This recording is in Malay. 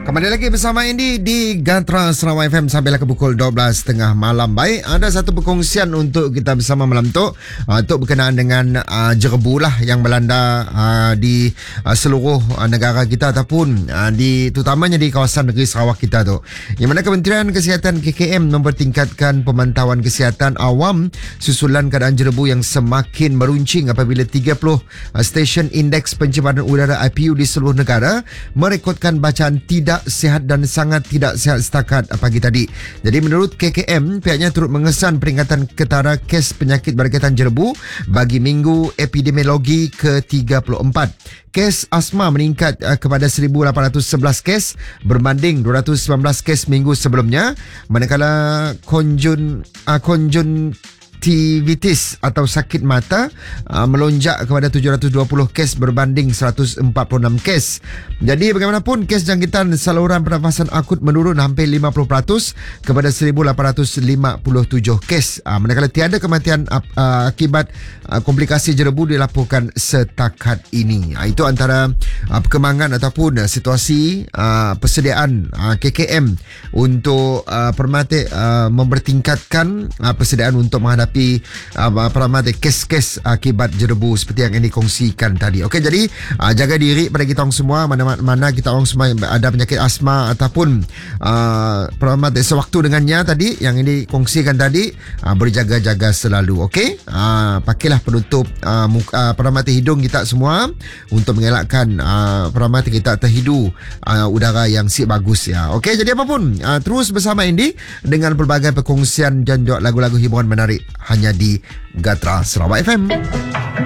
Kembali lagi bersama Andy di Gatra Sarawak FM sampai ke pukul 12.30 malam. Baik, ada satu perkongsian untuk kita bersama malam tu untuk berkenaan dengan jerebu lah yang melanda di seluruh negara kita ataupun terutamanya di kawasan negeri Sarawak kita tu. Yang mana Kementerian Kesihatan KKM mempertingkatkan pemantauan kesihatan awam susulan keadaan jerebu yang semakin meruncing apabila 30 stesen indeks pencemaran udara IPU di seluruh negara merekodkan bacaan tidak sihat dan sangat tidak sihat setakat pagi tadi. Jadi menurut KKM, pihaknya turut mengesan peringatan ketara kes penyakit berkaitan jerebu bagi minggu epidemiologi ke-34. Kes asma meningkat kepada 1,811 kes berbanding 219 kes minggu sebelumnya, manakala konjuntivitis atau sakit mata melonjak kepada 720 kes berbanding 146 kes. Jadi bagaimanapun kes jangkitan saluran pernafasan akut menurun hampir 50% kepada 1,857 kes. Manakala tiada kematian akibat komplikasi jerebu dilaporkan setakat ini. Itu antara perkembangan ataupun situasi persediaan KKM untuk Permata mempertingkatkan persediaan untuk menghadapi Permata kes-kes akibat jerebu seperti yang ini kongsikan tadi. Okey, jadi jaga diri pada kita orang semua, mana kita orang semua ada penyakit asma ataupun Permata sewaktu dengannya tadi yang ini kongsikan tadi, berjaga-jaga selalu. Okey, pakailah penutup Permata hidung kita semua untuk mengelakkan Permata kita terhidu udara yang si bagus ya. Okey, jadi apapun terus bersama Andy dengan pelbagai perkongsian dan lagu-lagu hiburan menarik hanya di Gatra Sarawak FM.